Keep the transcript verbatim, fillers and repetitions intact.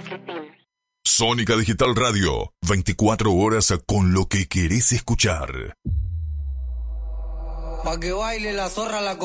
Sónica Digital Radio, veinticuatro horas con lo que querés escuchar. Pa' que baile la zorra la